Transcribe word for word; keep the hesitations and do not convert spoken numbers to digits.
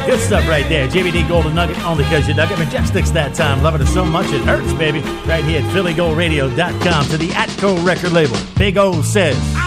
Good stuff right there. J B D Golden Nugget, only because you dug it. Majestic's that time. Loving it so much it hurts, baby. Right here at Philly Gold Radio dot com to the Atco record label. Big O says...